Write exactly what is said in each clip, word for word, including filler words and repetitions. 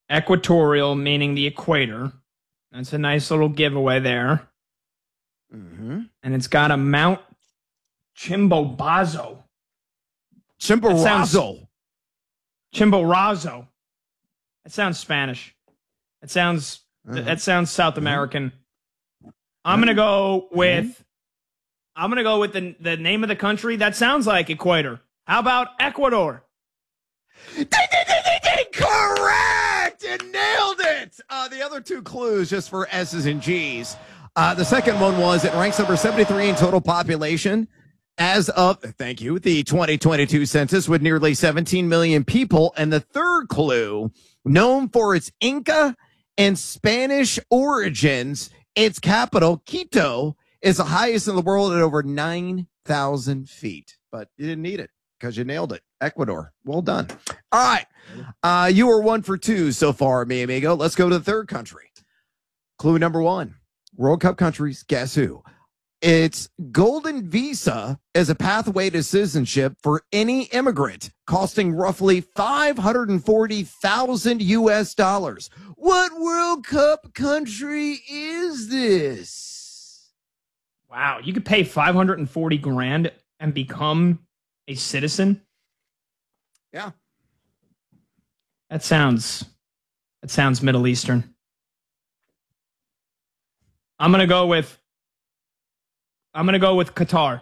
Equatorial, meaning the equator. That's a nice little giveaway there. Mm-hmm. And it's got a Mount Chimborazo. Chimborazo. Chimborazo. That sounds Spanish. That sounds uh-huh. that sounds South American. Uh-huh. I'm gonna go with uh-huh. I'm gonna go with the the name of the country. That sounds like Equator. How about Ecuador? Correct! You nailed it! Uh, the other two clues, just for S's and G's. Uh, the second one was it ranks number seventy-three in total population as of, thank you, the twenty twenty-two census with nearly seventeen million people. And the third clue, known for its Inca and Spanish origins, its capital, Quito, is the highest in the world at over nine thousand feet. But you didn't need it because you nailed it. Ecuador. Well done. All right. Uh, you are one for two so far, mi amigo. Let's go to the third country. Clue number one. World Cup countries. Guess who? It's Golden Visa as a pathway to citizenship for any immigrant, costing roughly five hundred forty thousand U S dollars. What World Cup country is this? Wow. You could pay five hundred forty grand and become a citizen? Yeah. That sounds that sounds Middle Eastern. I'm gonna go with I'm gonna go with Qatar.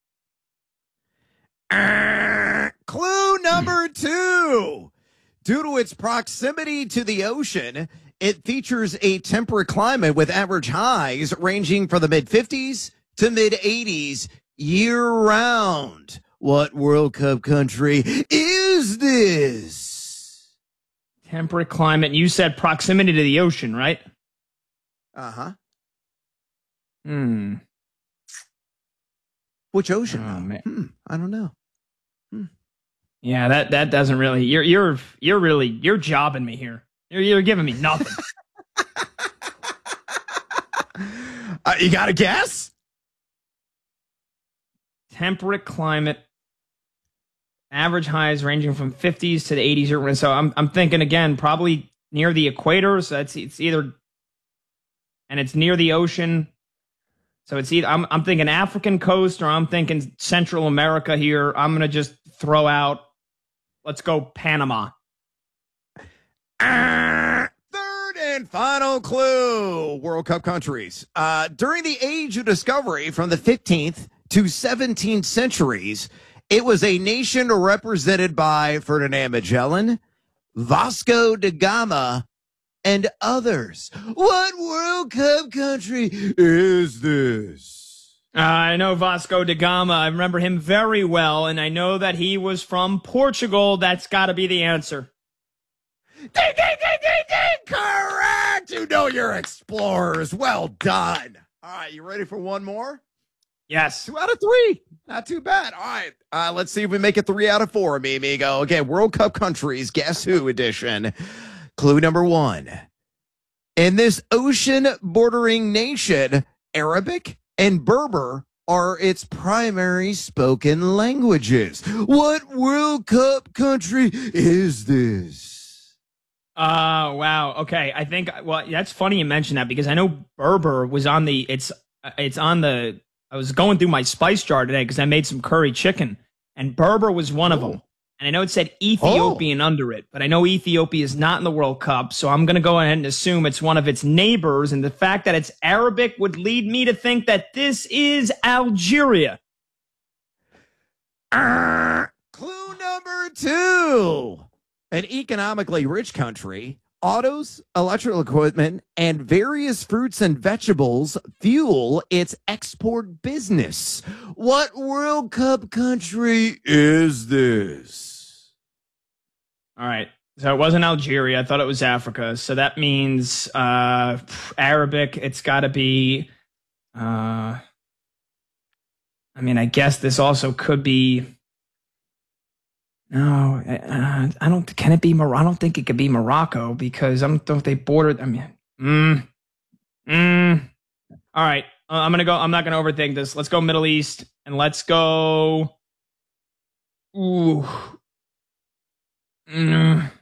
Uh, clue number two. Due to its proximity to the ocean, it features a temperate climate with average highs ranging from the mid fifties to mid eighties year round. What World Cup country is this? Temperate climate. You said proximity to the ocean, right? Uh-huh. Hmm. Which ocean? Oh, man. Hmm. I don't know. Hmm. Yeah, that, that doesn't really. You're you're you're really you're jobbing me here. You're you're giving me nothing. uh, you got a guess? Temperate climate. Average highs ranging from fifties to the eighties. So I'm I'm thinking again, probably near the equator. So it's it's either, and it's near the ocean. So it's either I'm I'm thinking African coast or I'm thinking Central America here. I'm gonna just throw out. Let's go Panama. Uh, third and final clue: World Cup countries. Uh, during the Age of Discovery, from the fifteenth to seventeenth centuries. It was a nation represented by Ferdinand Magellan, Vasco da Gama, and others. What World Cup country is this? Uh, I know Vasco da Gama. I remember him very well, and I know that he was from Portugal. That's got to be the answer. Ding, ding, ding, ding, ding! Correct! You know you're explorers. Well done. All right, you ready for one more? Yes. Two out of three. Not too bad. All right. Uh, let's see if we make it three out of four, mi amigo. Again, World Cup countries, Guess Who edition. Clue number one. In this ocean-bordering nation, Arabic and Berber are its primary spoken languages. What World Cup country is this? Uh, wow. Okay. I think, well, that's funny you mentioned that because I know Berber was on the, it's, it's on the, I was going through my spice jar today because I made some curry chicken, and Berber was one of them. And I know it said Ethiopian oh. under it, but I know Ethiopia is not in the World Cup, so I'm going to go ahead and assume it's one of its neighbors, and the fact that it's Arabic would lead me to think that this is Algeria. Uh, clue number two. An economically rich country. Autos, electrical equipment, and various fruits and vegetables fuel its export business. What World Cup country is this? All right. So it wasn't Algeria. I thought it was Africa. So that means uh, Arabic. It's got to be. Uh, I mean, I guess this also could be. No, uh, I don't. Can it be Morocco? I don't think it could be Morocco because I don't think they bordered. I mean, mm, mm. All right, uh, I'm gonna go. I'm not gonna overthink this. Let's go Middle East and let's go. Ooh. Mm.